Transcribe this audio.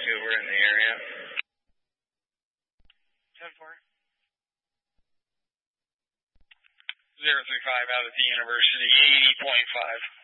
see what we're in the area. 10-4. 035 out at the University, 80.5.